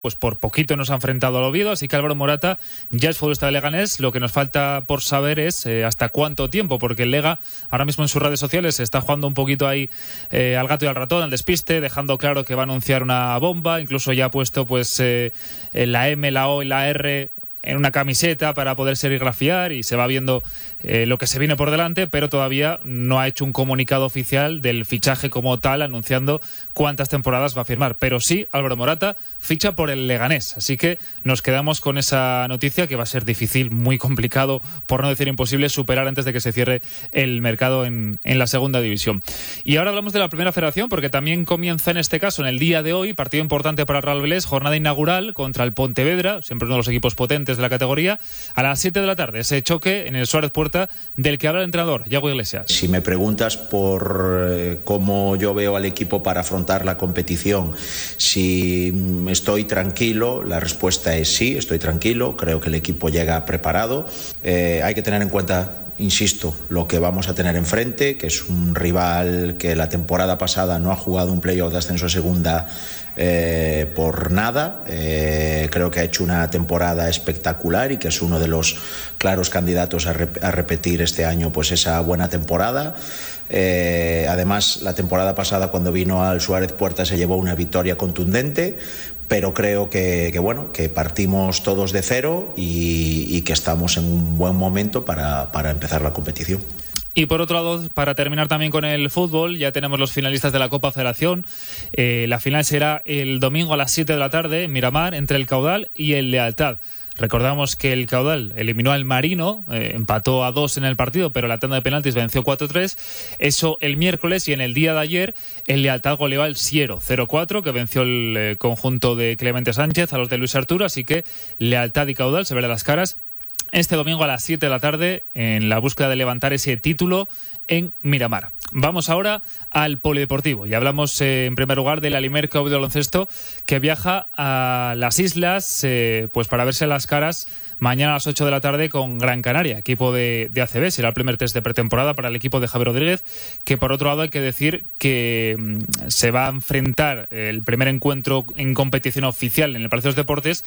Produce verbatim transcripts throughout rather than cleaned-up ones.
pues por poquito nos ha enfrentado al Oviedo, así que Álvaro Morata ya es futbolista de Leganés. Lo que nos falta por saber es eh, hasta cuánto tiempo, porque el Lega ahora mismo en sus redes sociales está jugando un poquito ahí eh, al gato y al ratón, al despiste, dejando claro que va a anunciar una bomba, incluso ya ha puesto pues eh, la M, la O y la R en una camiseta para poder serigrafiar, y se va viendo eh, lo que se viene por delante, pero todavía no ha hecho un comunicado oficial del fichaje como tal, anunciando cuántas temporadas va a firmar. Pero sí, Álvaro Morata ficha por el Leganés, así que nos quedamos con esa noticia, que va a ser difícil, muy complicado, por no decir imposible, superar antes de que se cierre el mercado en, en la segunda división. Y ahora hablamos de la primera federación, porque también comienza en este caso, en el día de hoy, partido importante para el Real Beles, jornada inaugural contra el Pontevedra, siempre uno de los equipos potentes de la categoría, a las siete de la tarde, ese choque en el Suárez Puerta del que habla el entrenador, Yago Iglesias. Si me preguntas por eh, cómo yo veo al equipo para afrontar la competición, si estoy tranquilo, la respuesta es sí, estoy tranquilo, creo que el equipo llega preparado. Eh, hay que tener en cuenta, insisto, lo que vamos a tener enfrente, que es un rival que la temporada pasada no ha jugado un playoff de ascenso a segunda eh, por nada. Eh, creo que ha hecho una temporada espectacular y que es uno de los claros candidatos a, rep- a repetir este año pues esa buena temporada. Eh, además, la temporada pasada, cuando vino al Suárez Puerta, se llevó una victoria contundente, pero creo que, que bueno, que partimos todos de cero y, y que estamos en un buen momento para, para empezar la competición. Y por otro lado, para terminar también con el fútbol, ya tenemos los finalistas de la Copa Federación. Eh, la final será el domingo a las siete de la tarde en Miramar, entre el Caudal y el Lealtad. Recordamos que el Caudal eliminó al Marino, eh, empató a dos en el partido, pero la tanda de penaltis venció cuatro tres. Eso el miércoles, y en el día de ayer el Lealtad goleó al Siero cero cuatro, que venció el eh, conjunto de Clemente Sánchez a los de Luis Arturo. Así que Lealtad y Caudal se verán las caras este domingo a las siete de la tarde en la búsqueda de levantar ese título en Miramar. Vamos ahora al polideportivo y hablamos eh, en primer lugar del Alimer Club de Baloncesto, que viaja a las islas eh, pues para verse las caras mañana a las ocho de la tarde con Gran Canaria, equipo de, de A C B. Será el primer test de pretemporada para el equipo de Javier Rodríguez, que por otro lado hay que decir que mm, se va a enfrentar el primer encuentro en competición oficial en el Palacio de los Deportes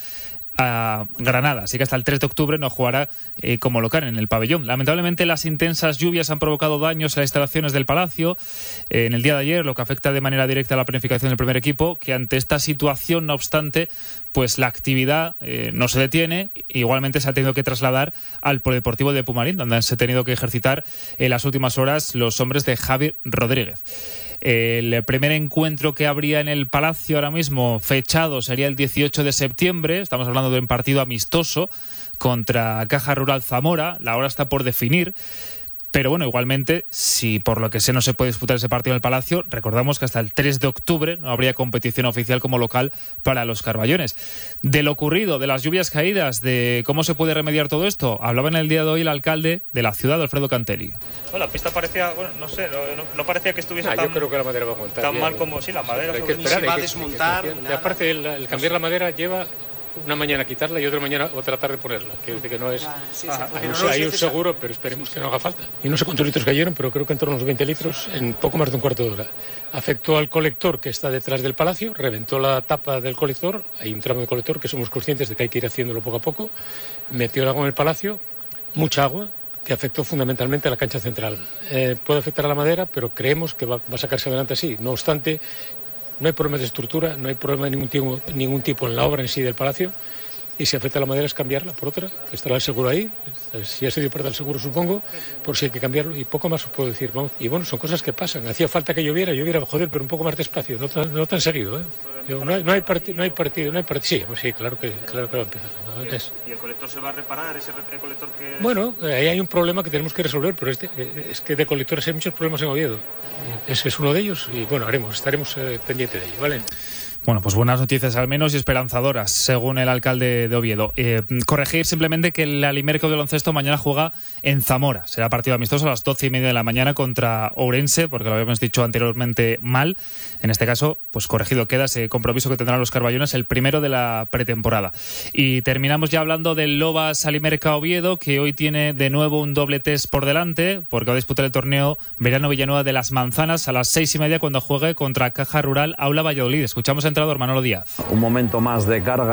a Granada, así que hasta el tres de octubre no jugará eh, como local en el pabellón. Lamentablemente, las intensas lluvias han provocado daños a las instalaciones del Palacio eh, en el día de ayer, lo que afecta de manera directa a la planificación del primer equipo, que ante esta situación, no obstante, pues la actividad eh, no se detiene. Igualmente se ha tenido que trasladar al Polideportivo de Pumarín, donde se han tenido que ejercitar en las últimas horas los hombres de Javi Rodríguez. El primer encuentro que habría en el Palacio ahora mismo fechado sería el dieciocho de septiembre. Estamos hablando de un partido amistoso contra Caja Rural Zamora. La hora está por definir. Pero bueno, igualmente, si por lo que sé no se puede disputar ese partido en el Palacio, recordamos que hasta el tres de octubre no habría competición oficial como local para los Carballones. De lo ocurrido, de las lluvias caídas, de cómo se puede remediar todo esto, hablaba en el día de hoy el alcalde de la ciudad, Alfredo Cantelli. Bueno, la pista parecía, bueno, no sé, no, no parecía que estuviese no, tan, yo creo que la madera va a aguantar tan bien, mal ¿no? como sí, la madera. Hay que esperar, se va hay a que, desmontar. hay que, y aparte, el, el cambiar la madera lleva una mañana quitarla y otra mañana otra tarde ponerla, que, que no es, ah, sí, sí, hay, un, no hay un seguro, pero esperemos que no haga falta. Y no sé cuántos litros cayeron, pero creo que en torno a unos veinte litros en poco más de un cuarto de hora. Afectó al colector que está detrás del Palacio, reventó la tapa del colector, hay un tramo de colector que somos conscientes de que hay que ir haciéndolo poco a poco, metió el agua en el Palacio, mucha agua, que afectó fundamentalmente a la cancha central. Eh, puede afectar a la madera, pero creemos que va, va a sacarse adelante así. No obstante, no hay problemas de estructura, no hay problema de ningún tipo, ningún tipo en la obra en sí del Palacio, y si afecta la madera es cambiarla por otra, que estará el seguro ahí, si ya se dio parte del seguro supongo, por si hay que cambiarlo, y poco más os puedo decir. Vamos. Y bueno, son cosas que pasan, hacía falta que lloviera, lloviera, joder, pero un poco más despacio, no tan, no tan seguido, ¿eh? Yo, no, hay, no, hay parti, no hay partido, no hay partido, sí, pues sí, claro que, claro que va a empezar. ¿No? Es... ¿Y el colector se va a reparar, ese colector que...? Bueno, ahí hay un problema que tenemos que resolver, pero este, es que de colectores hay muchos problemas en Oviedo, ese es uno de ellos, y bueno, haremos, estaremos eh, pendientes de ello, ¿vale? Bueno, pues buenas noticias al menos y esperanzadoras, según el alcalde de Oviedo. Eh, corregir simplemente que el Alimer Club de Baloncesto mañana juega en Zamora. Será partido amistoso a las doce y media de la mañana contra Ourense, porque lo habíamos dicho anteriormente mal. En este caso, pues corregido queda ese compromiso que tendrán los Carballones, el primero de la pretemporada. Y terminamos ya hablando del Lobas Alimerca Oviedo, que hoy tiene de nuevo un doble test por delante, porque va a disputar el torneo Verano Villanueva de las Manzanas a las seis y media cuando juegue contra Caja Rural Aula Valladolid. Escuchamos a entrenador Manolo Díaz. Un momento más de carga